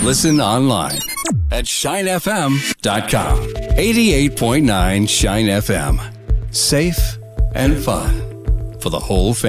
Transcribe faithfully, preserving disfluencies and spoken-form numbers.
Listen online at shine f m dot com. eighty-eight point nine Shine F M. Safe and fun for the whole family.